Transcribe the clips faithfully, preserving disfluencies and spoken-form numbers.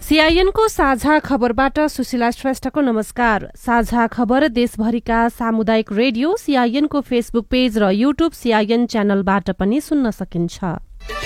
सीआईएनको साझा खबरबाट सुशीला श्रेष्ठको नमस्कार। साझा खबर देशभरिका सामुदायिक रेडियो सीआईएनको फेसबुक पेज र यूट्यूब सीआईएन च्यानलबाट पनि सुन्न सकिन्छ।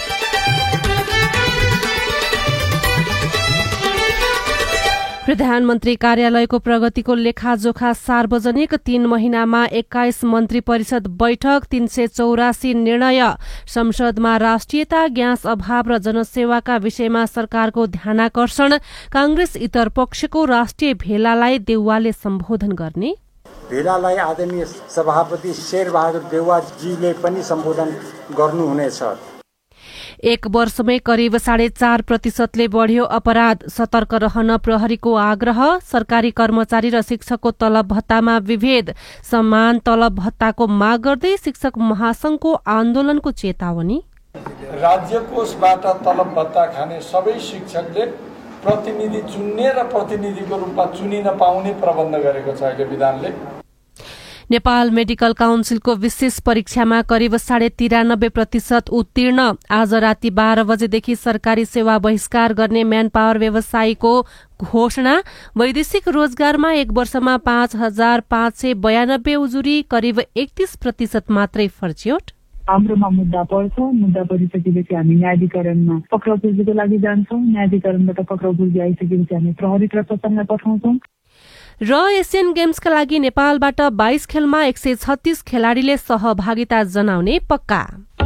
प्रधानमन्त्री कार्यालयको प्रगतिको लेखाजोखा सार्वजनिक। तीन महिनामा एक्काइस मन्त्री परिषद बैठक, तीन सय चौरासी निर्णय। संसदमा राष्ट्रियता, ग्यास अभाव र जनसेवाका विषयमा सरकारको ध्यानाकर्षण। कांग्रेस इतर पक्षको राष्ट्रिय भेलालाई देउवाले सम्बोधन गर्ने। भेलालाई आदरणीय सभापति शेरबहादुर देउवाजीले पनि सम्बोधन गर्नुहुनेछ। एक वर्षमै करिब साढे चार प्रतिशतले बढ़्यो अपराध, सतर्क रहन प्रहरीको आग्रह। सरकारी कर्मचारी र शिक्षकको तलब भत्तामा विभेद, समान तलब भत्ताको माग गर्दै शिक्षक महासंघको आन्दोलनको चेतावनी। राज्य कोषबाट तलब भत्ता खाने सबै शिक्षकले प्रतिनिधि चुन्ने र प्रतिनिधिको रूपमा चुनिन पाउने प्रबन्ध गरेको छ अहिले विधानले। नेपाल मेडिकल काउन्सिलको विशेष परीक्षामा करिब साढे तिरानब्बे प्रतिशत उत्तीर्ण। आज राति बाह्र बजेदेखि सरकारी सेवा बहिष्कार गर्ने म्यान पावर व्यवसायीको घोषणा। वैदेशिक रोजगारमा एक वर्षमा पाँच हजार पाँच सय बयानब्बे उजुरी, करिब एकतीस प्रतिशत मात्रै फर्च्योट। हाम्रोमा मुद्दा पर्छ, मुद्दा परिसकेपछि हामी न्यायाधिकरणमा पक्राउ पूर्जीको लागि जान्छौं। न्यायाधिकरणबाट पक्राउ पूर्जी आइसकेपछि हामी प्रहरी प्रशासनलाई पठाउँछौं। र एसियन गेम्सका लागि नेपालबाट बाइस खेलमा एक सय छत्तीस खेलाड़ीले सहभागिता जनाउने पक्का।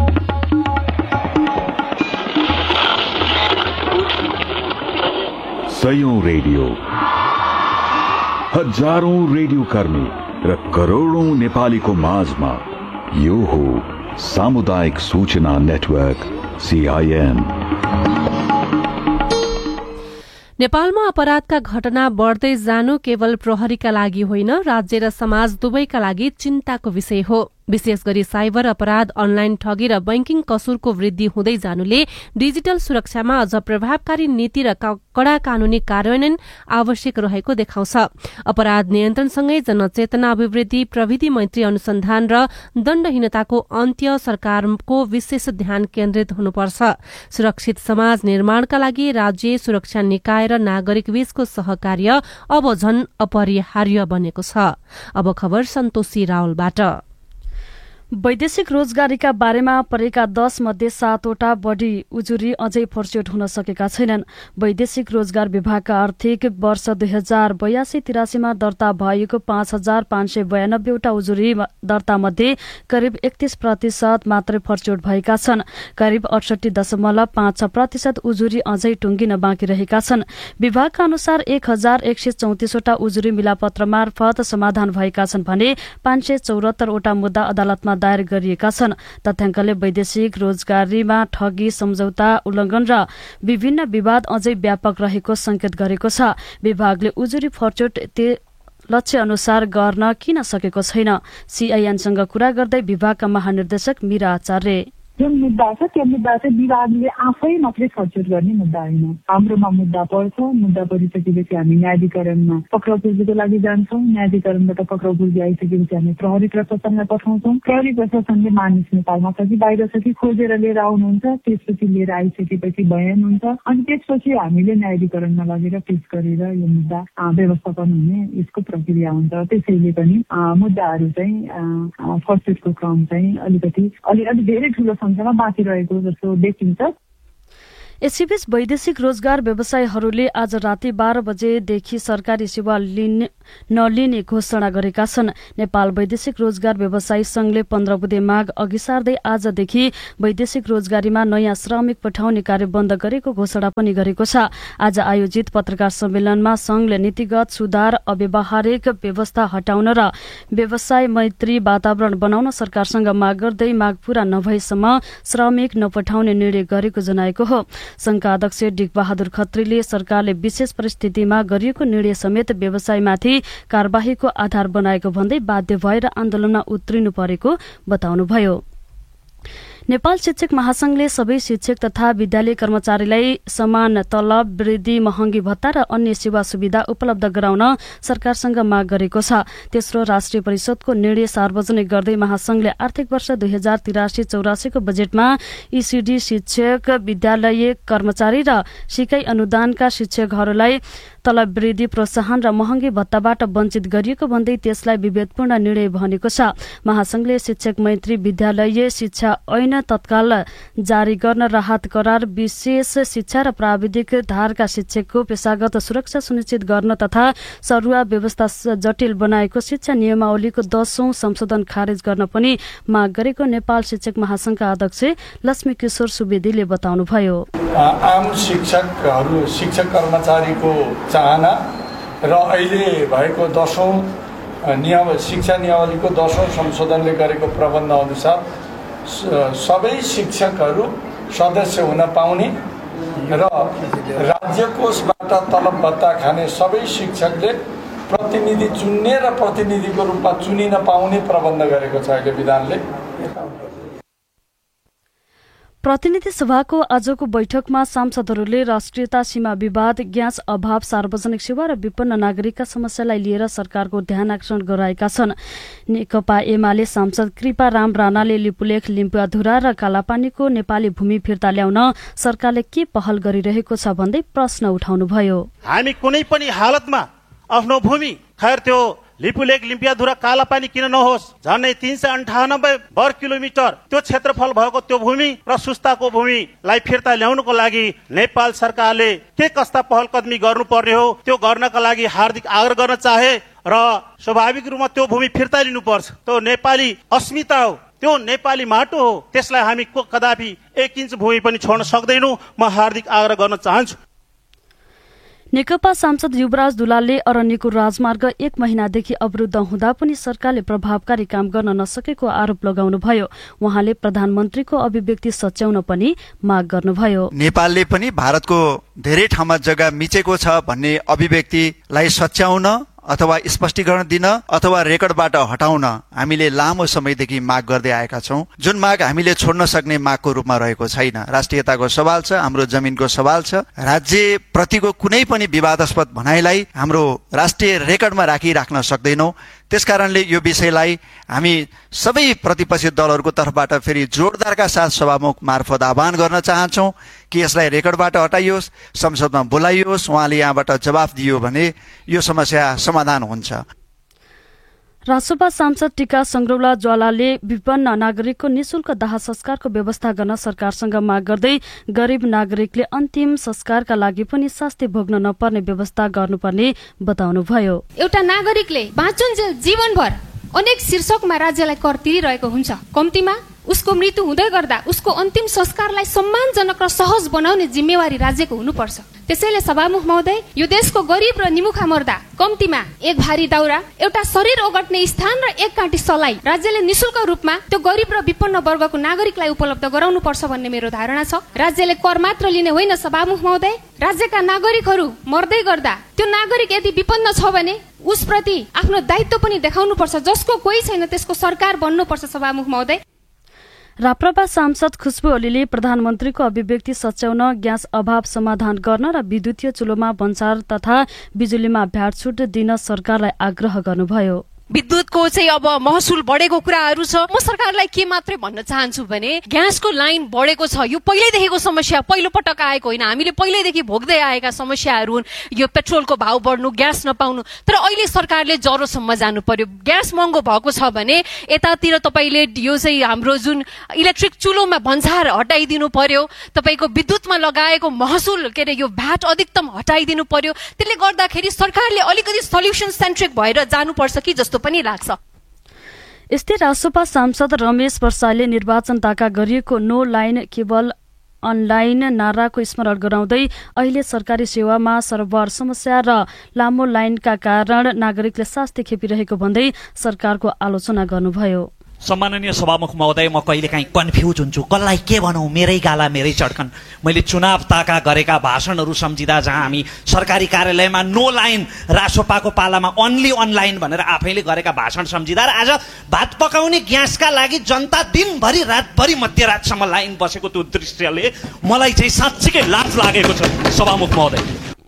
सयौं रेडियो, हजारौं रेडियो कर्मी र करोड़ौं नेपालीको माझमा यो हो सामुदायिक सूचना नेटवर्क सीआईएन। नेपालमा अपराधका घटना बढ़दै जानु केवल प्रहरीका लागि होइन, राज्य र समाज दुवैका लागि चिन्ताको विषय हो। विशेष गरी साइबर अपराध, अनलाइन ठगी र बैंकिङ कसुरको वृद्धि हुँदै जानुले डिजिटल सुरक्षामा अझ प्रभावकारी नीति र कड़ा कानूनी कार्यान्वयन आवश्यक रहेको देखाउँछ। अपराध नियन्त्रणसँगै जनचेतना अभिवृद्धि, प्रविधि मैत्री अनुसन्धान र दण्डहीनताको अन्त्य सरकारको विशेष ध्यान केन्द्रित हुनुपर्छ। सुरक्षित समाज निर्माणका लागि राज्य, सुरक्षा निकाय र नागरिक बीचको सहकार्य अब झन अपरिहार्य बनेको छ। अब खबर सन्तोषी रावलबाट। वैदेशिक रोजगारीका बारेमा परेका दश मध्ये सातवटा बढ़ी उजुरी अझै फर्च्योट हुन सकेका छैनन्। वैदेशिक रोजगार विभागका आर्थिक वर्ष दुई हजार बयासी तिरासीमा दर्ता भएको पाँच हजार पाँच सय बयानब्बेवटा उजुरी दर्ता मध्ये करिब एकतीस प्रतिशत मात्रै फर्च्योट भएका छन्। करिब अडसठी दशमलव पाँच छ प्रतिशत उजुरी अझै टुंगिन बाँकी रहेका छन्। विभागका अनुसार एक हजार एक सय चौतिसवटा उजुरी मिलापत्र मार्फत समाधान भएका छन् भने पाँच सय चौरात्तरवटा मुद्दा अदालतमा दायर गरिएका छन्। तथ्याङ्कले वैदेशिक रोजगारीमा ठगी, सम्झौता उल्लंघन र विभिन्न विवाद अझै व्यापक रहेको संकेत गरेको छ। विभागले उजुरी फर्च्योट लक्ष्य अनुसार गर्न किन सकेको छैन? सीआईएनसँग कुरा गर्दै विभागका महानिर्देशक मीरा आचार्य, जुन मुद्दा छ त्यो मुद्दा चाहिँ विभागले आफै मात्रै फर्च्योट गर्ने मुद्दा होइन। हाम्रोमा मुद्दा पर्छ, मुद्दा परिसकेपछि हामी न्यायाधिकरणमा पक्राउ पूर्जीको लागि जान्छौं। न्यायाधिकरणबाट पक्राउ पूर्जी आइसकेपछि हामी प्रहरी प्रशासनलाई पठाउँछौं। प्रहरी प्रशासनले मानिस नेपालमा छ कि बाहिर छ कि खोजेर लिएर आउनुहुन्छ। त्यसपछि लिएर आइसकेपछि बयान हुन्छ, अनि त्यसपछि हामीले न्यायाधिकरणमा लगेर पेश गरेर यो मुद्दा व्यवस्थापन हुने यसको प्रक्रिया हुन्छ। त्यसैले पनि मुद्दाहरू चाहिँ फर्च्योटको क्रम चाहिँ अलिकति अलि अलि धेरै ठूलो संख्यामा बाँकी रहेको जस्तो देखिन्छ। यसैबीच वैदेशिक रोजगार व्यवसायीहरूले आज राति बाह्र बजेदेखि सरकारी सेवा नलिने घोषणा गरेका छन्। नेपाल वैदेशिक रोजगार व्यवसायी संघले पन्ध्र बुधे माग अघि सार्दै आजदेखि वैदेशिक रोजगारीमा नयाँ श्रमिक पठाउने कार्य बन्द गरेको घोषणा पनि गरेको छ। आज आयोजित पत्रकार सम्मेलनमा संघले नीतिगत सुधार, अव्यावहारिक व्यवस्था हटाउन र व्यवसाय मैत्री वातावरण बनाउन सरकारसँग माग गर्दै माग पूरा नभएसम्म श्रमिक नपठाउने निर्णय गरेको जनाएको हो। संघका अध्यक्ष डिकबहादुर खत्रीले सरकारले विशेष परिस्थितिमा गरिएको निर्णय समेत व्यवसायमाथि कार्यवाहीको आधार बनाएको भन्दै बाध्य भएर आन्दोलनमा उत्रिनु परेको बताउनुभयो। नेपाल शिक्षक महासंघले सबै शिक्षक तथा विद्यालय कर्मचारीलाई समान तलब, वृद्धि, महँगी भत्ता र अन्य सेवा सुविधा उपलब्ध गराउन सरकारसँग माग गरेको छ। तेस्रो राष्ट्रिय परिषदको निर्णय सार्वजनिक गर्दै महासंघले आर्थिक वर्ष दुई हजार तिरासी चौरासीको बजेटमा ईसीडी शिक्षक, विद्यालय कर्मचारी र सिकाइ अनुदानका शिक्षकहरूलाई तलब वृद्धि, प्रोत्साहन र महँगी भत्ताबाट वञ्चित गरिएको भन्दै त्यसलाई विभेदपूर्ण निर्णय भनेको छ। महासंघले शिक्षक मैत्री विद्यालय शिक्षा ऐन तत्काल जारी गर्न, राहत करार, विशेष शिक्षा र प्राविधिक धारका शिक्षकको पेशागत सुरक्षा सुनिश्चित गर्न तथा सरुवा व्यवस्था जटिल बनाएको शिक्षा नियमावलीको दशौं संशोधन खारेज गर्न पनि माग गरेको नेपाल शिक्षक महासंघका अध्यक्ष लक्ष्मी किशोर सुवेदीले बताउनुभयो। आम शिक्षकहरू शिक्षक कर्मचारीको चाहना र अहिले भएको दशौं नियम शिक्षा नियमावलीको दशौं संशोधनले गरेको प्रबन्ध अनुसार सबै शिक्षकहरू सदस्य हुन पाउने र राज्य कोषबाट तलब भत्ता खाने सबै शिक्षकले प्रतिनिधि चुन्ने र प्रतिनिधिको रूपमा चुनिन पाउने प्रबन्ध गरेको छ अहिले विधानले। प्रतिनिधि सभाको आजको बैठकमा सांसदहरूले राष्ट्रियता सीमा विवाद, ग्यास अभाव, सार्वजनिक सेवा र विपन्न नागरिकका समस्यालाई लिएर सरकारको ध्यान आकर्षण गराएका छन्। नेकपा एमाले सांसद कृपाराम राणाले लिपुलेख, लिम्पुवाधुरा र कालापानीको नेपाली भूमि फिर्ता ल्याउन सरकारले के पहल गरिरहेको छ भन्दै प्रश्न उठाउनुभयो। हामी कुनै पनि हालतमा आफ्नो भूमि, खैर त्यो लिपुलेख, लिम्पियाधुरा, कालापानी किन नहोस्, झन्डै तीन सय अन्ठानब्बे वर्ग किलोमिटर त्यो क्षेत्रफल भएको त्यो भूमि र सुस्ताको भूमिलाई फिर्ता ल्याउनको लागि नेपाल सरकारले के कस्ता पहल कदमी गर्नुपर्ने हो त्यो गर्नका लागि हार्दिक आग्रह गर्न चाहे र स्वाभाविक रूपमा त्यो भूमि फिर्ता लिनुपर्छ। त्यो नेपाली अस्मिता हो, त्यो नेपाली माटो हो, त्यसलाई हामी कदापि एक इन्च भूमि पनि छोड्न सक्दैनौँ। म हार्दिक आग्रह गर्न चाहन्छु। नेकपा सांसद युवराज दुलालले अरण्यको राजमार्ग एक महिनादेखि अवरुद्ध हुँदा पनि सरकारले प्रभावकारी काम गर्न नसकेको आरोप लगाउनुभयो। उहाँले प्रधानमन्त्रीको अभिव्यक्ति सच्याउन पनि माग गर्नुभयो। नेपालले पनि भारतको धेरै ठाउँमा जग्गा मिचेको छ भन्ने अभिव्यक्तिलाई सच्याउन अथवा स्पष्टीकरण दिन अथवा रेकर्डबाट हटाउन हामीले लामो समयदेखि माग गर्दै आएका छौं। जुन माग हामीले छोड्न सक्ने मागको रूपमा रहेको छैन। राष्ट्रियताको सवाल छ, हाम्रो जमिनको सवाल छ। राज्य प्रतिको कुनै पनि विवादास्पद भनाइलाई हाम्रो राष्ट्रिय रेकर्डमा राखिराख्न सक्दैनौं। त्यसकारणले यो विषयलाई हामी सबै प्रतिपक्षी दलहरूको तर्फबाट फेरि जोरदारका साथ सभामुख मार्फत आह्वान गर्न चाहन्छौं कि यसलाई रेकर्डबाट हटाइयोस्, संसदमा बोलाइयोस्, उहाँले यहाँबाट जवाफ दियो भने यो समस्या समाधान हुन्छ। राष्ट्रसभा सांसद टीका संग्रौला ज्वालाले विपन्न नागरिकको निशुल्क दाह संस्कारको व्यवस्था गर्न सरकारसँग माग गर्दै गरीब नागरिकले अन्तिम संस्कारका लागि पनि शास्ति भोग्न नपर्ने व्यवस्था गर्नुपर्ने बताउनुभयो। एउटा नागरिकले बाँचुन्जेल जीवनभर अनेक शीर्षकमा राज्यलाई कर तिरिरहेको हुन्छ। कम्तीमा उसको मृत्यु हुँदै गर्दा उसको अन्तिम संस्कारलाई सम्मानजनक र सहज बनाउने जिम्मेवारी राज्यको हुनुपर्छ। त्यसैले सभामुख महोदय, यो देशको गरीब र निमुखा मर्दा कम्तीमा एक भारी दाउरा, एउटा शरीर ओगट्ने स्थान र एक काँटी सलाई राज्यले निशुल्क रूपमा त्यो गरीब र विपन्न वर्गको नागरिकलाई उपलब्ध गराउनु पर्छ भन्ने मेरो धारणा छ। राज्यले कर मात्र लिने होइन सभामुख महोदय, राज्यका नागरिकहरू मर्दै गर्दा त्यो नागरिक यदि विपन्न छ भने उसप्रति आफ्नो दायित्व पनि देखाउनु पर्छ। जसको कोही छैन त्यसको सरकार बन्नुपर्छ सभामुख महोदय। राप्रपा सांसद खुशबु ओलीले प्रधानमन्त्रीको अभिव्यक्ति सच्याउन, ग्यास अभाव समाधान गर्न र विद्युतीय चुलोमा भन्सार तथा बिजुलीमा भ्याट छुट दिन सरकारलाई आग्रह गर्नुभयो। विद्युतको चाहिँ अब महसुल बढेको कुराहरू छ। म सरकारलाई के मात्रै भन्न चाहन्छु भने ग्यासको लाइन बढेको छ, यो पहिल्यैदेखिको समस्या, पहिलो पटक आएको होइन। हामीले पहिल्यैदेखि भोग्दै आएका समस्याहरू हुन्। यो पेट्रोलको भाव बढ्नु, ग्यास नपाउनु। तर अहिले सरकारले जरोसम्म जानु पर्यो। ग्यास महँगो भएको छ भने यतातिर तपाईँले यो चाहिँ हाम्रो जुन इलेक्ट्रिक चुलोमा भन्सार हटाइदिनु पर्यो, तपाईँको विद्युतमा लगाएको महसुल के अरे यो भ्याट अधिकतम हटाइदिनु पर्यो। त्यसले गर्दाखेरि सरकारले अलिकति सल्युसन सेन्ट्रिक भएर जानुपर्छ कि जस्तो पनि लाग्छ। यस्तै राष्ट्रसभा सांसद रमेश वर्षाले निर्वाचन ताका गरिएको नो लाइन केवल अनलाइन नाराको स्मरण गराउँदै अहिले सरकारी सेवामा सर्भर समस्या र लामो लाइनका कारण नागरिकले शास्ति खेपिरहेको भन्दै सरकारको आलोचना गर्नुभयो। सम्माननीय सभामुख महोदय, म कहिलेकाहीँ कन्फ्युज हुन्छु, कसलाई के भनौँ, मेरै गाला मेरै चड्कन। मैले चुनाव ताका गरेका भाषणहरू सम्झिँदा जहाँ हामी सरकारी कार्यालयमा नो लाइन, रासोपाको पालामा अन्ली अनलाइन भनेर आफैले गरेका भाषण सम्झिँदा र आज भात पकाउने ग्यासका लागि जनता दिनभरि रातभरि मध्यरातसम्म लाइन बसेको त्यो दृश्यले मलाई चाहिँ साँच्चीकै लाज लागेको छ सभामुख महोदय।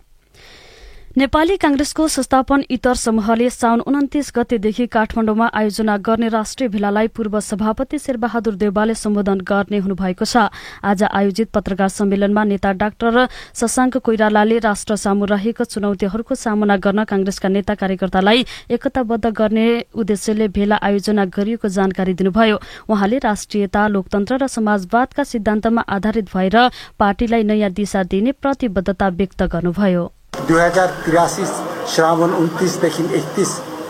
नेपाली कांग्रेसको संस्थापन इतर समूहले साउन उन्तिस गतेदेखि काठमाडौँमा आयोजना गर्ने राष्ट्रिय भेलालाई पूर्व सभापति शेरबहादुर देउवाले सम्बोधन गर्ने हुनुभएको छ। आज आयोजित पत्रकार सम्मेलनमा नेता डाक्टर शशाङ्क कोइरालाले राष्ट्र सामु रहेको चुनौतीहरूको सामना गर्न कांग्रेसका नेता कार्यकर्तालाई एकताबद्ध गर्ने उद्देश्यले भेला आयोजना गरिएको जानकारी दिनुभयो। उहाँले राष्ट्रियता, लोकतन्त्र र समाजवादका सिद्धान्तमा आधारित भएर पार्टीलाई नयाँ दिशा दिने प्रतिबद्धता व्यक्त गर्नुभयो। दुई हजार तिरासी श्रावण उन्तिसदेखि एकतिस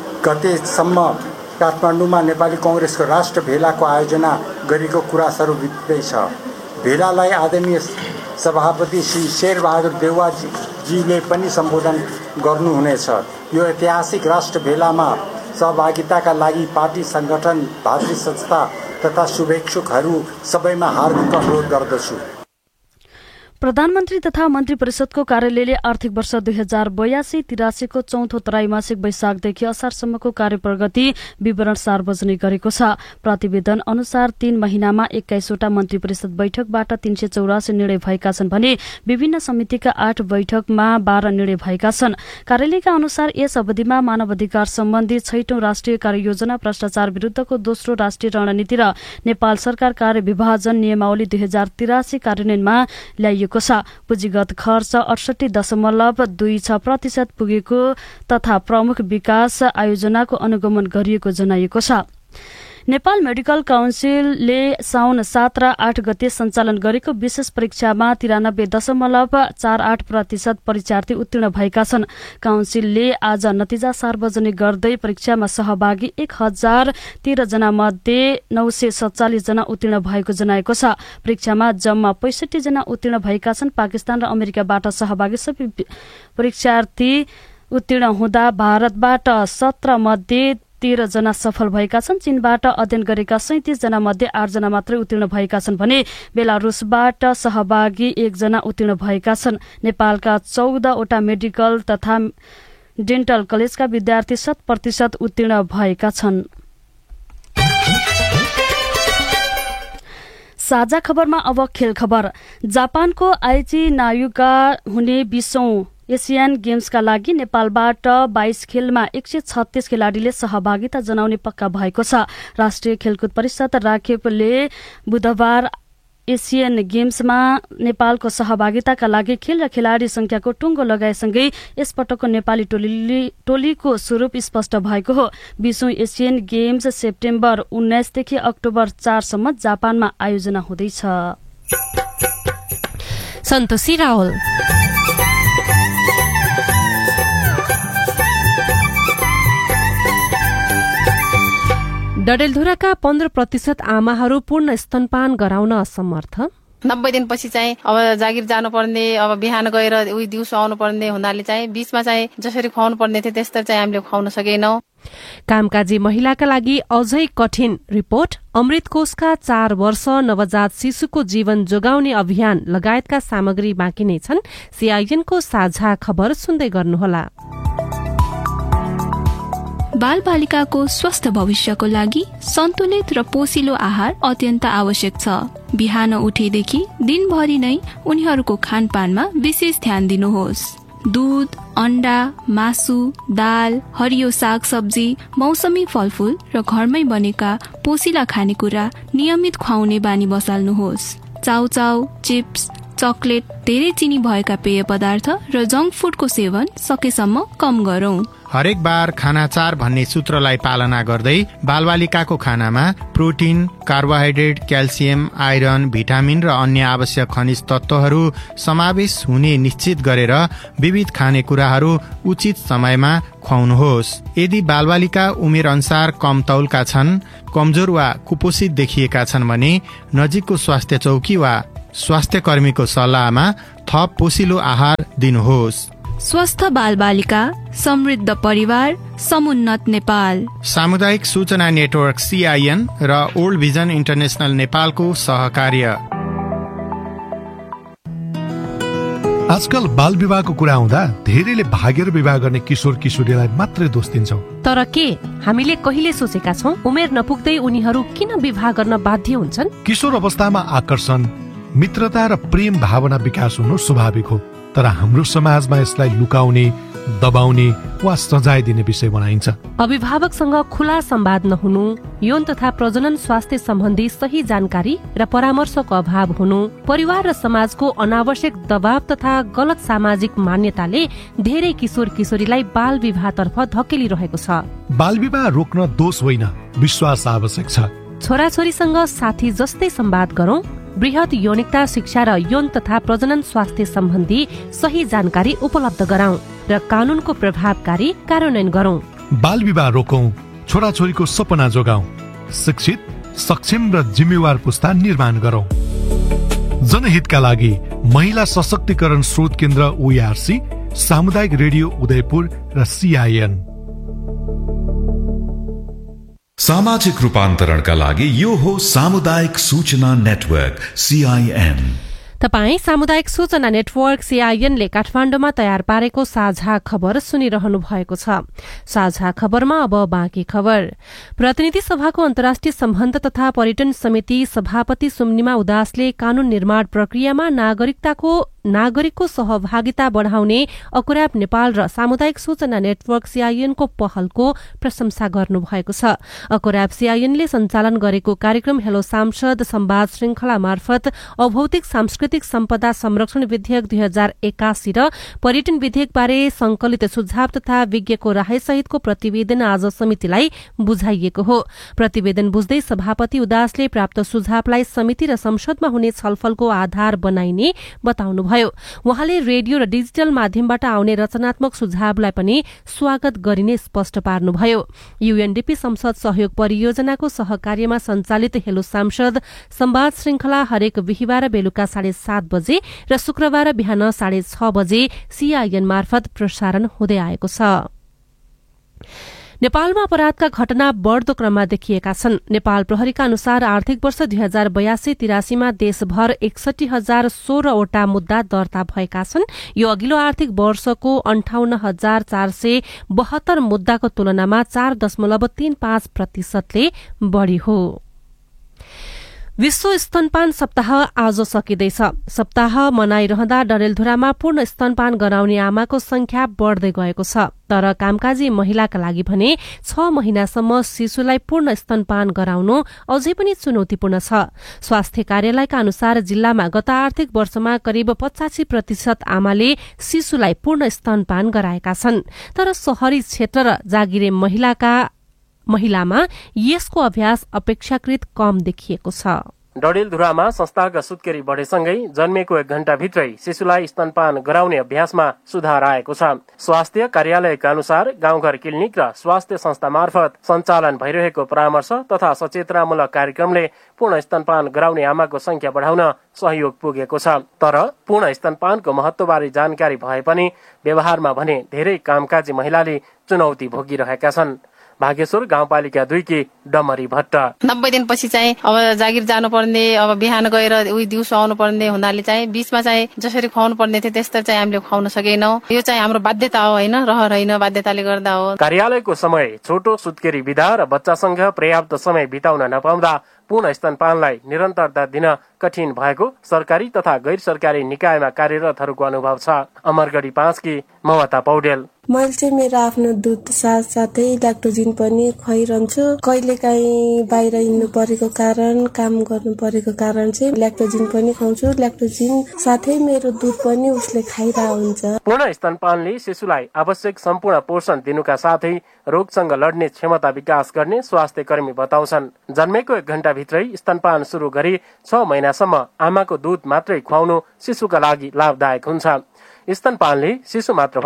गतेसम्म काठमाडौँमा नेपाली कांग्रेसको राष्ट्र भेलाको आयोजना गरेको कुरा सर्वविदितै छ। भेलालाई आदरणीय सभापति श्री शेरबहादुर देउवाजीले पनि सम्बोधन गर्नुहुनेछ। यो ऐतिहासिक राष्ट्र भेलामा सहभागिताका लागि पार्टी संगठन, भातृ संस्था तथा शुभेच्छुकहरू सबैमा हार्दिक अनुरोध गर्दछु। प्रधानमन्त्री तथा मन्त्री परिषदको कार्यालयले आर्थिक वर्ष दुई हजार बयासी तिरासीको चौथो त्रैमासिक वैशाखदेखि असारसम्मको कार्य प्रगति विवरण सार्वजनिक गरेको छ। प्रतिवेदन अनुसार तीन महिनामा एक्काइसवटा मन्त्री परिषद बैठकबाट तीन सय चौरासी निर्णय भएका छन् भने विभिन्न समितिका आठ बैठकमा बाह्र निर्णय भएका छन्। कार्यालयका अनुसार यस अवधिमा मानव अधिकार सम्बन्धी छैटौं राष्ट्रिय कार्ययोजना, भ्रष्टाचार विरूद्धको दोस्रो राष्ट्रिय रणनीति र नेपाल सरकार कार्य विभाजन नियमावली दुई हजार तिरासी कार्यान्वयनमा ल्याइएको छ। पुँजीगत खर्च अडसठी दशमलव दुई छ प्रतिशत पुगेको तथा प्रमुख विकास आयोजनाको अनुगमन गरिएको जनाइएको छ। नेपाल मेडिकल काउन्सिलले साउन सात र आठ गते सञ्चालन गरेको विशेष परीक्षामा तिरानब्बे दशमलव चार आठ प्रतिशत परीक्षार्थी उत्तीर्ण भएका छन्। काउन्सिलले आज नतिजा सार्वजनिक गर्दै परीक्षामा सहभागी एक हजार तेह्र जना मध्ये नौ सय सत्तालिस जना उत्तीर्ण भएको जनाएको छ। परीक्षामा जम्मा पैंसठी जना उत्तीर्ण भएका छन्। पाकिस्तान र अमेरिकाबाट सहभागी सबै परीक्षार्थी उत्तीर्ण हुँदा भारतबाट सत्र मध्ये तेह्र जना सफल भएका छन्। चीनबाट अध्ययन गरेका सैंतिस जना मध्ये आठ जना मात्रै उत्तीर्ण भएका छन् भने बेलारुसबाट सहभागी एक जना उत्तीर्ण भएका छन्। नेपालका चौधवटा मेडिकल तथा डेन्टल कलेजका विद्यार्थी शत प्रतिशत उत्तीर्ण भएका छन्। साझा खबरमा अब खेल खबर। जापानको आइची नायुगा हुने बीसौं एसियन गेम्सका लागि नेपालबाट बाइस खेलमा एक सय छत्तीस खेलाड़ीले सहभागिता जनाउने पक्का भएको छ। राष्ट्रिय खेलकुद परिषद राखेपले बुधबार एसियन गेम्समा नेपालको सहभागिताका लागि खेल र खेलाड़ी संख्याको टुङ्गो लगाएसँगै यसपटकको नेपाली टोली टोलीको स्वरूप स्पष्ट भएको हो। बीसौं एसियन गेम्स सेप्टेम्बर उन्नाइसदेखि अक्टोबर चारसम्म जापानमा आयोजना हुँदैछ। सन्तोषी रावल। डडेलधुराका पन्ध्र प्रतिशत आमाहरू पूर्ण स्तनपान गराउन असमर्थ। नब्बे दिनपछि चाहिँ अब जागिर जानुपर्ने, अब बिहान गएर उही दिउँसो आउनु पर्ने हुनाले चाहिँ बीचमा चाहिँ जसरी खुवाउनु पर्ने थियो त्यस्तै चाहिँ हामीले खुवाउन सकेनौं। कामकाजी महिलाका लागि अझै कठिन। रिपोर्ट। अमृत कोषका चार वर्ष नवजात शिशुको जीवन जोगाउने अभियान लगायतका सामग्री बाँकी नै छन्। सीआईएनको साझा खबर सुन्दै गर्नुहोला। बाल बालिकाको स्वस्थ भविष्यको लागि सन्तुलित र पोषिलो आहार अत्यन्त आवश्यक छ। बिहान उठेदेखि दिनभरि नै उनीहरूको खानपानमा विशेष ध्यान दिनुहोस्। दूध, अण्डा, मासु, दाल, हरियो साग सब्जी, मौसमी फलफूल र घरमै बनेका पोषिला खानेकुरा नियमित खुवाउने बानी बसाल्नुहोस्। चाउचाउ, चिप्स, चकलेट, धेरै चिनी भएका पेय पदार्थ र जंक फुडको सेवन सकेसम्म कम गरौं। हरेक बार खाना चार भन्ने सूत्रलाई पालना गर्दै बालबालिकाको खानामा protein, carbohydrate, calcium, iron, vitamin र अन्य आवश्यक खनिज तत्वहरू समावेश हुने निश्चित गरेर विविध खानेकुराहरू उचित समयमा खुवाउनुहोस्। यदि बालबालिका उमेर अनुसार कम तौलका छन्, कमजोर वा कुपोषित देखिएका छन् भने नजिकको स्वास्थ्य चौकी वा स्वास्थ्य कर्मीको सल्लाहमा थप पोषिलो आहार दिनुहोस्। स्वस्थ बालबालिका, समृद्ध परिवार, समुन्नत नेपाल। सामुदायिक सूचना नेटवर्क सीआईएन र ओल्ड भिजन इन्टरनेशनल नेपालको सहकार्य। आजकल बाल विवाहको कुरा आउँदा धेरैले भागेर विवाह गर्ने किशोर किशोरीलाई मात्रै दोष दिन्छौं। तर के हामीले कहिले सोचेका छौं उमेर नपुग्दै उनीहरू किन विवाह गर्न बाध्य हुन्छन्? किशोर अवस्थामा आकर्षण, मित्रता र प्रेम भावना विकास हुनु स्वाभाविक हो, तर हाम्रो समाजमा यसलाई लुकाउने, दबाउने वा सजाय दिने विषय बनाइन्छ। अभिभावकसँग खुला संवाद नहुनु, यौन तथा प्रजनन स्वास्थ्य सम्बन्धी सही जानकारी र परामर्शको अभाव हुनु, परिवार र समाजको अनावश्यक दबाव तथा गलत सामाजिक मान्यताले धेरै किशोर किशोरीलाई बाल विवाहतर्फ धकेलिरहेको छ। बाल विवाह रोक्न दोष होइन, विश्वास आवश्यक छ। छोराछोरीसँग साथी जस्तै संवाद गरौं, बृहत यौनिकता शिक्षा र यौन तथा प्रजनन स्वास्थ्य सम्बन्धी सही जानकारी उपलब्ध गराउँ र कानूनको प्रभावकारी कार्यान्वयन गरौं। बाल विवाह रोकौं, छोराछोरीको सपना जोगाउँ, शिक्षित, सक्षम र जिम्मेवार पुस्ता निर्माण गरौं। जनहितका लागि महिला सशक्तिकरण स्रोत केन्द्र ओआरसी, सामुदायिक रेडियो उदयपुर र सीआईएन। सामाजिक रूपान्तरणका लागि यो हो सामुदायिक सूचना नेटवर्क सीआईएन। तपाई सामुदायिक सूचना नेटवर्क सीआईएनले काठमाडौँमा तयार पारेको साझा खबर सुनिरहनु भएको छ। साझा खबरमा अब बाँकी खबर। प्रतिनिधि सभाको अन्तर्राष्ट्रिय सम्बन्ध तथा पर्यटन समिति सभापति सुम्निमा उदासले कानून निर्माण प्रक्रियामा नागरिकताको नागरिकको सहभागिता बढ़ाउने अकुराब नेपाल र सामुदायिक सूचना नेटवर्क सीआईएनको पहलको प्रशंसा गर्नुभएको छ। अकुराब सीआईएनले सञ्चालन गरेको कार्यक्रम हेलो सांसद संवाद श्रृंखला मार्फत अभौतिक सांस्कृतिक सम्पदा संरक्षण विधेयक दुई हजार एकासी र पर्यटन विधेयक बारे संकलित सुझाव तथा विज्ञको राय सहितको प्रतिवेदन आज समितिलाई बुझाइएको हो। प्रतिवेदन बुझ्दै सभापति उदासले प्राप्त सुझावलाई समिति र संसदमा हुने छलफलको आधार बनाइने बताउनुभयो। उहाँले रेडियो र डिजिटल माध्यमबाट आउने रचनात्मक सुझावलाई पनि स्वागत गरिने स्पष्ट पार्नुभयो। यूएनडीपी संसद सहयोग परियोजनाको सहकार्यमा सञ्चालित हेलो सांसद संवाद श्रृंखला हरेक बिहिबार बेलुका साढे सात बजे र शुक्रबार बिहान साढे छ बजे सीआईएन मार्फत प्रसारण हुँदै आएको छ। नेपालमा अपराधका घटना बढ़दो क्रममा देखिएका छन्। नेपाल प्रहरीका अनुसार आर्थिक वर्ष दुई हजार बयासी तिरासीमा देशभर एकसठी हजार सोह्रवटा मुद्दा दर्ता भएका छन्। यो अघिल्लो आर्थिक वर्षको अन्ठाउन्न हजार चार सय बहत्तर मुद्दाको तुलनामा चार दशमलव तीन पाँच प्रतिशतले बढ़ी हो। विश्व स्तनपान सप्ताह आज सकिँदैछ। सप्ताह मनाइरहँदा डडेलधुरामा पूर्ण स्तनपान गराउने आमाको संख्या बढ़दै गएको छ। तर कामकाजी महिलाका लागि भने छ महिनासम्म शिशुलाई पूर्ण स्तनपान गराउनु अझै पनि चुनौतीपूर्ण छ। स्वास्थ्य कार्यालयका अनुसार जिल्लामा गत आर्थिक वर्षमा करिब पचासी प्रतिशत आमाले शिशुलाई पूर्ण स्तनपान गराएका छन्। तर शहरी क्षेत्र र जागिरे महिलाका महिलामा यसको अभ्यास अपेक्षाकृत कम देखिएको छ। डडेलधुरामा संस्थागत सुत्केरी बढेसँगै जन्मेको एक घण्टा भित्रै शिशुलाई स्तनपान गराउने अभ्यासमा सुधार आएको छ। स्वास्थ्य कार्यालयका अनुसार गाउँघर क्लिनिक र स्वास्थ्य संस्था मार्फत सञ्चालन भइरहेको परामर्श तथा सचेतनामूलक कार्यक्रमले पूर्ण स्तनपान गराउने आमाको संख्या बढाउन सहयोग पुगेको छ। तर पूर्ण स्तनपानको महत्वबारे जानकारी भए पनि व्यवहारमा भने धेरै कामकाजी महिलाले चुनौती भोगिरहेका छन्। भागेश्वर गाउँपालिका दुईकी डमरी भट्ट नब्बे दिनपछि चाहिँ अब जागिर जानु पर्ने, अब बिहान गएर उही दिउँसो आउनु पर्ने हुनाले चाहिँ बीचमा चाहिँ जसरी खुवाउनु पर्ने थियो त्यस्तै चाहिँ हामीले खुवाउन सकेनौं। यो चाहिँ हाम्रो बाध्यता हो, होइन रहर होइन, बाध्यताले गर्दा हो। कार्यालयको समय छोटो सुत्केरी विधा र बच्चासँग पर्याप्त समय बिताउन नपाउँदा पूर्ण स्तनपानलाई निरन्तरता दिन कठिन भएको सरकारी तथा गैर सरकारी निकायमा कार्यरतहरूको अनुभव छ। अमरगढी पाँचकी ममता पौडेल मैले चाहिँ मेरो आफ्नो दुध साथसाथै ल्याक्टोजिन पनि खुवाइरहन्छु। कहिलेकाहीँ बाहिर हिँड्नु परेको कारण, काम गर्नु परेको कारण चाहिँ ल्याक्टोजिन पनि खुवाउँछु। ल्याक्टोजिन साथै मेरो दुध पनि उसले खाइरहेको हुन्छ। पूर्ण स्तनपानले शिशुलाई आवश्यक सम्पूर्ण पोषण दिनुका साथै रोगसँग लड्ने क्षमता विकास गर्ने स्वास्थ्य कर्मी बताउँछन्। जन्मेको एक घण्टा भित्रै स्तनपान सुरु गरी छ महिनासम्म आमाको दुध मात्रै खुवाउनु शिशुका लागि लाभदायक हुन्छ। स्तनपानले शिशु मात्र होइन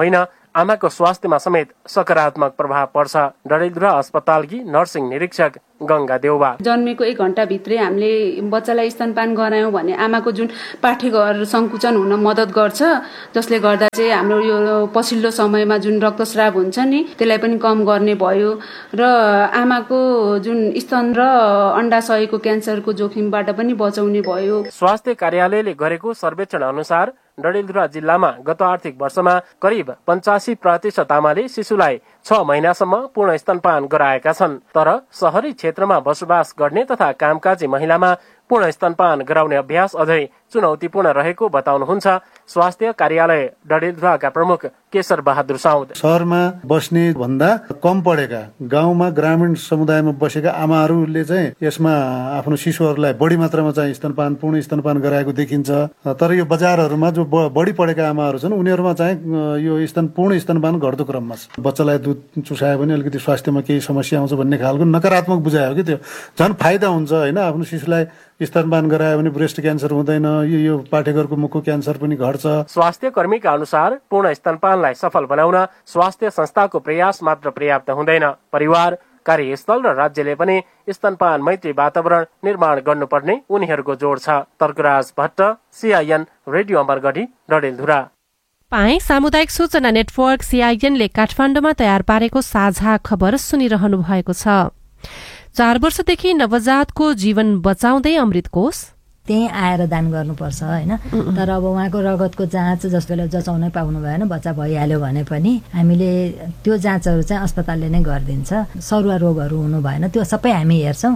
आमाको स्वास्थ्यमा समेत सकारात्मक प्रभाव पर्छ। डडेलधुरा अस्पतालकी नर्सिङ निरीक्षक गंगा देउवा जन्मेको एक घण्टा भित्रै हामीले बच्चालाई स्तनपान गरायौं भने आमाको जुन पाठ्यघर संकुचन हुन मद्दत गर्छ, जसले गर्दा चाहिँ हाम्रो यो पछिल्लो समयमा जुन रक्तस्राव हुन्छ नि त्यसलाई पनि कम गर्ने भयो र आमाको जुन स्तन र अण्डाशयको क्यान्सरको जोखिमबाट पनि बचाउने भयो। स्वास्थ्य कार्यालयले गरेको सर्वेक्षण अनुसार डडेलधुरा जिल्लामा गत आर्थिक वर्षमा करिब पञ्चासी प्रतिशत आमाले शिशुलाई छ महिनासम्म पूर्ण स्तनपान गराएका छन्। तर शहरी क्षेत्रमा बसोबास गर्ने तथा कामकाजी महिलामा पूर्ण स्तनपान गराउने अभ्यास अझै चुनौतीपूर्ण रहेको बताउनुहुन्छ स्वास्थ्य कार्यालय डडेलधुराका प्रमुख केशर बहादुर साउद। शहरमा बस्ने भन्दा कम पढेका गाउँमा ग्रामीण समुदायमा बसेका आमाहरूले चाहिँ यसमा आफ्नो शिशुहरूलाई बढी मात्रामा चाहिँ स्तनपान पूर्ण स्तनपान गराएको देखिन्छ। तर यो बजारहरूमा जो बढी पढेका आमाहरू छन् उनीहरूमा चाहिँ यो स्तन पूर्ण स्तनपान घट्दो क्रममा छ। बच्चालाई दुध चुसायो भने अलिकति स्वास्थ्यमा केही समस्या आउँछ भन्ने खालको नकारात्मक बुझायो कि त्यो झन् फाइदा हुन्छ होइन। आफ्नो शिशुलाई स्तनपान गरायो भने ब्रेस्ट क्यान्सर हुँदैन, यो यो पाठेघरको मुखको क्यान्सर पनि घट्छ। स्वास्थ्य कर्मीका अनुसार पूर्ण स्तनपानलाई सफल बनाउन स्वास्थ्य संस्थाको प्रयास मात्र पर्याप्त हुँदैन। परिवार, कार्यस्थल र राज्यले पनि स्तनपान मैत्री वातावरण निर्माण गर्नुपर्ने उनीहरूको जोड छ। Tarkaraj Bhatt, CIN radio Amargadhi, Dadeldhura. पाए सामुदायिक सूचना नेटवर्क सीआईएनले काठमाडौँमा तयार पारेको साझा खबर सुनिरहनु भएको छ। चार वर्षदेखि नवजातको जीवन बचाउँदै अमृत कोष त्यही आएर दान गर्नुपर्छ होइन। तर अब उहाँको रगतको जाँच जसले जचाउनै पाउनु भएन, बच्चा भइहाल्यो भने पनि हामीले त्यो जाँचहरू चाहिँ अस्पतालले नै गरिदिन्छ। सरुवा रोगहरू हुनु भएन त्यो सबै हामी हेर्छौं।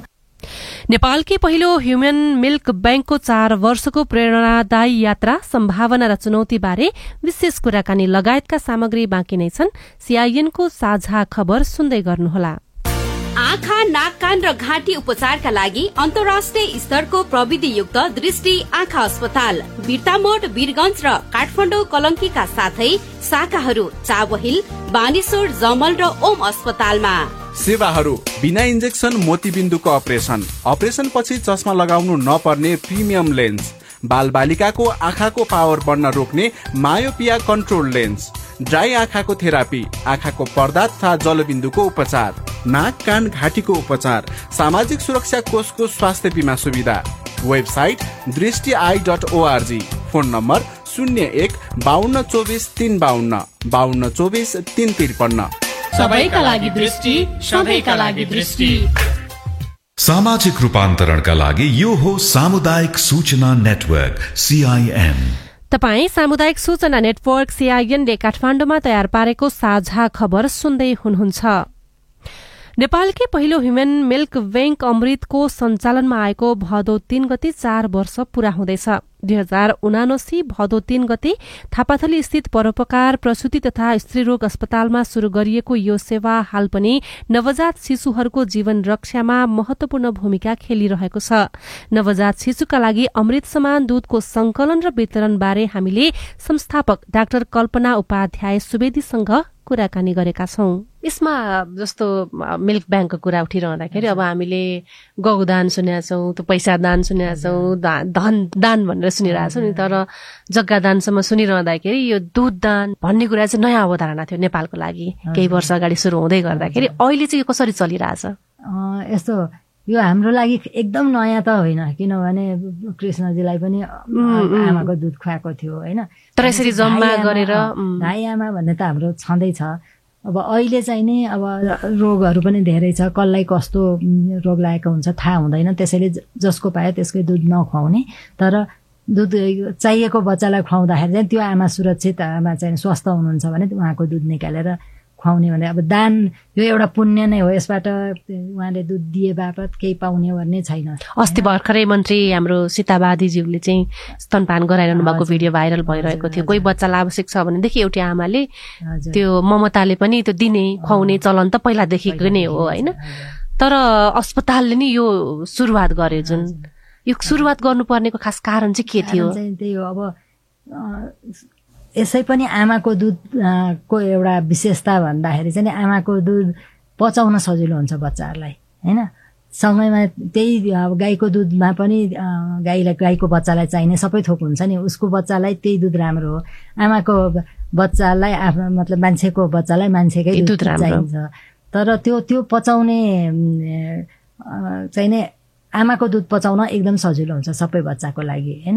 नेपालकी पहिलो ह्युमन मिल्क ब्याङ्कको चार वर्षको प्रेरणादायी यात्रा, सम्भावना र चुनौती बारे विशेष कुराकानी लगायतका सामग्री बाँकी नै छन्। सीआईएनको साझा खबर सुन्दै गर्नुहोला। आँखा, नाक, कान र घाँटी उपचारका लागि अन्तर्राष्ट्रिय स्तरको प्रविधियुक्त दृष्टि आँखा अस्पताल बिर्तामोड, वीरगंज र काठमाडौँ कलंकीका साथै शाखाहरू चावहिल, बानेश्वर, जमल र ओम अस्पतालमा। सेवाहरू बिना इन्जेक्सन मोतीबिन्दुको अपरेसन, अपरेसन पछि चस्मा लगाउनु नपर्ने प्रिमियम लेन्स, बाल बालिकाको आँखाको पावर बढ्न रोक्ने मायोपिया कन्ट्रोल लेन्स, ड्राई आँखाको थेरापी, आँखाको पर्दा तथा जलबिन्दुको उपचार, नाक, कान, घाँटीको उपचार, सामाजिक सुरक्षा कोषको स्वास्थ्य बीमा सुविधा। वेबसाइट दृष्टि I dot ORG. Phone number शून्य एक बाहन्न चौबिस तीन बाहन्न बाहन्न चौबिस तीन त्रिपन्न। सबैका लागि दृष्टि, सधैँका लागि दृष्टि। सामाजिक रूपान्तरणका लागि यो हो सामुदायिक सूचना नेटवर्क सीआईएन। तपाई सामुदायिक सूचना नेटवर्क सीआईएनले काठमाडौँमा तयार पारेको साझा खबर सुन्दै हुनुहुन्छ। नेपालकै पहिलो ह्युमन मिल्क ब्याङ्क अमृतको सञ्चालनमा आएको भदौ तीन गते चार वर्ष पूरा हुँदैछ। दुई हजार उनासी भदौ तीन गते थापाथली स्थित परोपकार प्रसूति तथा स्त्रीरोग अस्पतालमा शुरू गरिएको यो सेवा हाल पनि नवजात शिशुहरूको जीवन रक्षामा महत्वपूर्ण भूमिका खेलिरहेको छ। नवजात शिशुका लागि अमृत समान दूधको संकलन र वितरण बारे हामीले संस्थापक डाक्टर कल्पना उपाध्याय सुवेदीसँग कुराकानी गरेका छौं। यसमा जस्तो मिल्क ब्याङ्कको कुरा उठिरहँदाखेरि अब हामीले गौदान सुनेका छौं, त्यो पैसा दान सुनेका छौं, धन दान भनेर सुनिरहेको छौं नि, तर जग्गा दानसम्म सुनिरहँदाखेरि यो दूध दान भन्ने कुरा चाहिँ नयाँ अवधारणा थियो नेपालको लागि केही वर्ष अगाडि सुरु हुँदै गर्दाखेरि। अहिले चाहिँ कसरी चलिरहेछ? यस्तो यो हाम्रो लागि एकदम नयाँ त होइन, किनभने कृष्णजीलाई पनि आमाको दुध खुवाएको थियो होइन। तर यसरी जम्मा गरेर भाइ आमा भन्ने त हाम्रो छँदैछ। अब अहिले चाहिँ नि अब रोगहरू पनि धेरै छ, कसलाई कस्तो रोग लागेको हुन्छ थाहा हुँदैन, त्यसैले जसको पायो त्यसकै दुध नखुवाउने। तर दुध चाहिएको बच्चालाई खुवाउँदाखेरि चाहिँ त्यो आमा सुरक्षित, आमा चाहिँ स्वस्थ हुनुहुन्छ भने उहाँको दुध निकालेर खुवाउने भने अब दान यो एउटा पुण्य नै हो। यसबाट उहाँले दुध दिए बापत केही पाउने भन्ने छैन। अस्ति भर्खरै मन्त्री हाम्रो सीताबादीज्यूले चाहिँ स्तनपान गराइरहनु भएको भिडियो भाइरल भइरहेको थियो। कोही बच्चालाई आवश्यक छ भनेदेखि एउटी आमाले त्यो ममताले पनि त्यो दिने खुवाउने चलन त पहिलादेखिको नै हो होइन। तर अस्पतालले नि यो सुरुवात गर्यो, जुन यो सुरुवात गर्नुपर्नेको खास कारण चाहिँ के थियो? त्यही हो, अब यसै पनि आमाको दुध को एउटा विशेषता भन्दाखेरि चाहिँ आमाको दुध पचाउन सजिलो हुन्छ बच्चाहरूलाई होइन। सँगैमा त्यही गाईको दुधमा पनि गाईलाई गाईको बच्चालाई चाहिने सबै थोक हुन्छ नि, उसको बच्चालाई त्यही दुध राम्रो हो। आमाको बच्चालाई आफ्नो मतलब मान्छेको बच्चालाई मान्छेकै दुध चाहिन्छ। तर त्यो त्यो पचाउने चाहिने आमाको दुध पचाउन एकदम सजिलो हुन्छ सबै बच्चाको लागि हैन।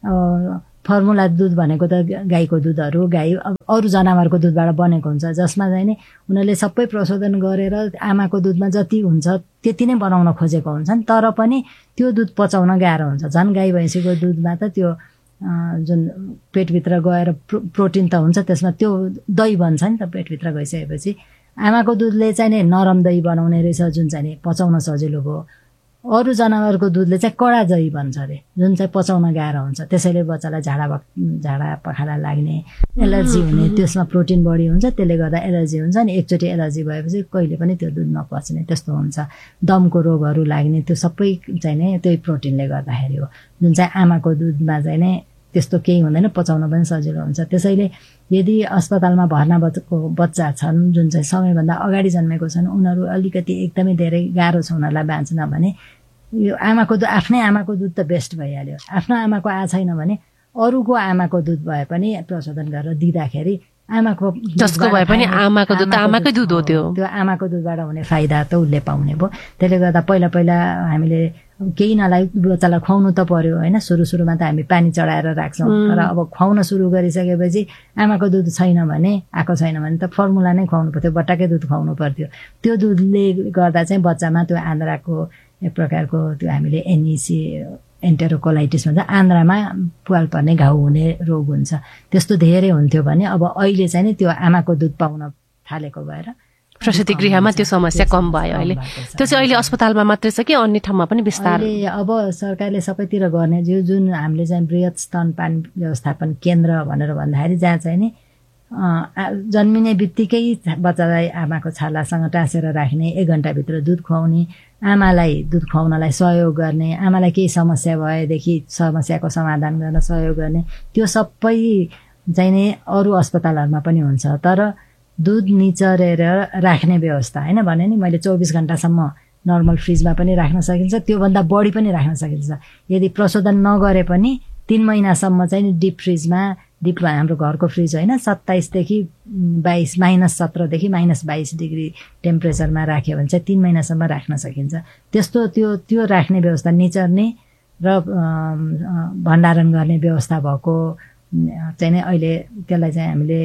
फर्मुला दुध भनेको त गाईको दुधहरू गाई अरू जनावरको दुधबाट बनेको हुन्छ, जसमा चाहिँ नि उनीहरूले सबै प्रशोधन गरेर आमाको दुधमा जति हुन्छ त्यति नै बनाउन खोजेको हुन्छन्। तर पनि त्यो दुध पचाउन गाह्रो हुन्छ। झन् गाई भैँसीको दुधमा त त्यो जुन पेटभित्र गएर प्रो प्रोटिन त हुन्छ, त्यसमा त्यो दही बन्छ नि त पेटभित्र गइसकेपछि। आमाको दुधले चाहिँ नि नरम दही बनाउने रहेछ, जुन चाहिँ नि पचाउन सजिलो भयो। अरू जनावरको दुधले चाहिँ कडा दही बन्छ अरे, जुन चाहिँ पचाउन गाह्रो हुन्छ। त्यसैले बच्चालाई झाडा झाडा पखाला लाग्ने, एलर्जी हुने, त्यसमा प्रोटिन बढी हुन्छ, त्यसले गर्दा एलर्जी हुन्छ। अनि एकचोटि एलर्जी भएपछि कहिले पनि त्यो दुध नपच्ने त्यस्तो हुन्छ। दमको रोगहरू लाग्ने त्यो सबै चाहिँ नै त्यही प्रोटिनले गर्दाखेरि हो। जुन चाहिँ आमाको दुधमा चाहिँ नै त्यस्तो केही हुँदैन, पचाउन पनि सजिलो हुन्छ। त्यसैले यदि अस्पतालमा भर्ना भएको बच्चा छन् जुन चाहिँ समयभन्दा अगाडि जन्मेको छन्, उनीहरू अलिकति एकदमै धेरै गाह्रो छ उनीहरूलाई बाँच्न भने यो आमाको दुध, आफ्नै आमाको दुध त बेस्ट भइहाल्यो। आफ्नो आमाको आ छैन भने अरूको आमाको दुध भए पनि प्रशोधन गरेर दिँदाखेरि आमाको जसको भए पनि आमाको दुध त आमाकै दुध हो। त्यो त्यो आमाको दुधबाट हुने फाइदा त उसले पाउने भयो। त्यसले गर्दा पहिला पहिला हामीले केही नलाई बच्चालाई खुवाउनु त पर्यो होइन। सुरु सुरुमा त हामी पानी चढाएर राख्छौँ, तर अब खुवाउन सुरु गरिसकेपछि आमाको दुध छैन भने, आएको छैन भने त फर्मुला नै खुवाउनु पर्थ्यो, बट्टाकै दुध खुवाउनु पर्थ्यो। त्यो दुधले गर्दा चाहिँ बच्चामा त्यो आन्द्राको एक प्रकारको त्यो हामीले एनइसी एन्टेरोकोलाइटिस भन्छ, आन्द्रामा पुवाल पर्ने घाउ हुने रोग हुन्छ, त्यस्तो धेरै हुन्थ्यो भने अब अहिले चाहिँ नि त्यो आमाको दुध पाउन थालेको भएर प्रसुति गृहमा त्यो समस्या कम भयो अहिले। त्यो चाहिँ अहिले अस्पतालमा मात्रै छ कि अन्य ठाउँमा पनि विस्तार? अब सरकारले सबैतिर गर्ने जो जुन हामीले चाहिँ बृहत स्तनपान व्यवस्थापन केन्द्र भनेर भन्दाखेरि जहाँ चाहिँ नि जन्मिने बित्तिकै बच्चालाई आमाको छालासँग टाँसेर राख्ने, एक घन्टाभित्र दुध खुवाउने, आमालाई दुध खुवाउनलाई सहयोग गर्ने, आमालाई केही समस्या भएदेखि समस्याको समाधान गर्न सहयोग गर्ने, त्यो सबै चाहिँ नि अरू अस्पतालहरूमा पनि हुन्छ। तर दुध निचरेर राख्ने व्यवस्था होइन भने नि मैले चौबिस घन्टासम्म नर्मल फ्रिजमा पनि राख्न सकिन्छ, त्योभन्दा बढी पनि राख्न सकिन्छ। यदि प्रशोधन नगरे पनि तीन महिनासम्म चाहिँ नि डिप फ्रिजमा, डिप हाम्रो घरको फ्रिज होइन, सत्ताइसदेखि बाइस माइनस सत्रदेखि माइनस बाइस डिग्री टेम्परेचरमा राख्यो भने चाहिँ तिन महिनासम्म राख्न सकिन्छ। त्यस्तो त्यो त्यो राख्ने व्यवस्था, निचर्ने र भण्डारण गर्ने व्यवस्था भएको चाहिँ नै अहिले त्यसलाई चाहिँ हामीले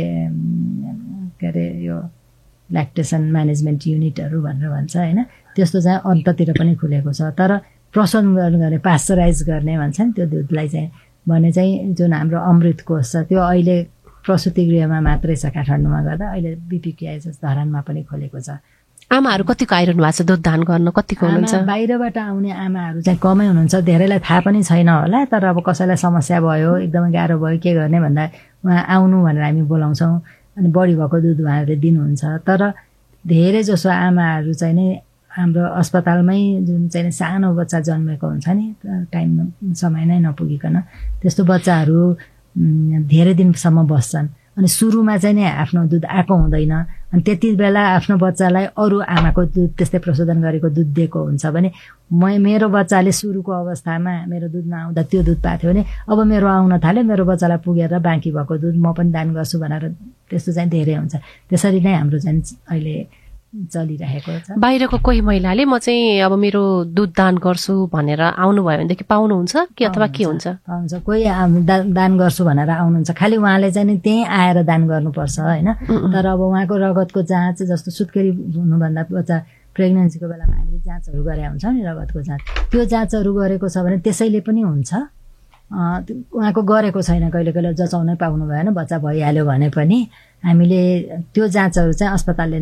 के अरे यो ल्याक्टेसन म्यानेजमेन्ट युनिटहरू भनेर भन्छ होइन, त्यस्तो चाहिँ अन्ततिर पनि खुलेको छ। तर प्रशोधन गर्ने, पास्चराइज गर्ने भन्छ नि त्यो दुधलाई चाहिँ भने चाहिँ जुन हाम्रो अमृत कोष छ त्यो अहिले प्रसुति गृहमा मात्रै छ काठमाडौँमा गर्दा, अहिले बिपिकेआइएस धरानमा पनि खोलेको छ। आमाहरू कतिको आइरहनु भएको छ दुध दान गर्न? कतिको हुनुहुन्छ? बाहिरबाट आउने आमाहरू चाहिँ कमै हुनुहुन्छ, धेरैलाई थाहा पनि छैन होला। तर अब कसैलाई समस्या भयो, एकदमै गाह्रो भयो, के गर्ने भन्दा उहाँ आउनु भनेर हामी बोलाउँछौँ, अनि बढी भएको दुध उहाँहरूले दिनुहुन्छ। तर धेरै जसो आमाहरू चाहिँ नै हाम्रो अस्पतालमै जुन चाहिँ सानो बच्चा जन्मेको हुन्छ नि, टाइम समय नै नपुगिकन त्यस्तो बच्चाहरू धेरै दिनसम्म बस्छन्। अनि सुरुमा चाहिँ नि आफ्नो दुध आएको हुँदैन, अनि त्यति बेला आफ्नो बच्चालाई अरू आमाको दुध त्यस्तै प्रशोधन गरेको दुध दिएको हुन्छ भने म मेरो बच्चाले सुरुको अवस्थामा मेरो दुध नआउँदा त्यो दुध पाएको थियो भने अब मेरो आउन थाल्यो, मेरो बच्चालाई पुगेर बाँकी भएको दुध म पनि दान गर्छु भनेर त्यस्तो चाहिँ धेरै हुन्छ। त्यसरी नै हाम्रो चाहिँ अहिले चलिरहेको छ। बाहिरको कोही महिलाले म चाहिँ अब मेरो दुध दान गर्छु भनेर आउनुभयो भनेदेखि पाउनुहुन्छ कि अथवा के हुन्छ? पाउँछ, कोही दान गर्छु भनेर आउनुहुन्छ, खालि उहाँले चाहिँ नि त्यहीँ आएर दान गर्नुपर्छ होइन। तर अब उहाँको रगतको जाँच, जस्तो सुत्केरी हुनुभन्दा बच्चा प्रेग्नेन्सीको बेलामा हामीले जाँचहरू गरे हुन्छौँ नि, रगतको जाँच, त्यो जाँचहरू गरेको छ भने त्यसैले पनि हुन्छ। उहाँको गरेको छैन, कहिले कहिले जचाउनै पाउनु भएन, बच्चा भइहाल्यो भने पनि हामीले त्यो जाँचहरू चाहिँ अस्पतालले